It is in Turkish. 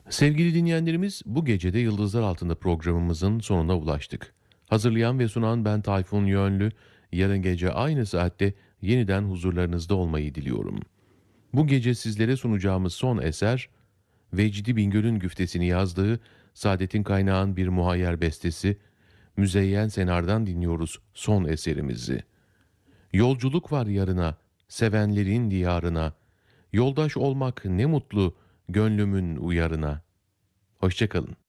Sevgili dinleyenlerimiz, bu gece de Yıldızlar Altında programımızın sonuna ulaştık. Hazırlayan ve sunan ben Tayfun Yönlü. Yarın gece aynı saatte yeniden huzurlarınızda olmayı diliyorum. Bu gece sizlere sunacağımız son eser, Vecdi Bingöl'ün güftesini yazdığı Saadettin Kaynağ'ın bir muhayyer bestesi, Müzeyyen Senar'dan dinliyoruz son eserimizi. Yolculuk var yarına, sevenlerin diyarına, yoldaş olmak ne mutlu gönlümün uyarına. Hoşça kalın.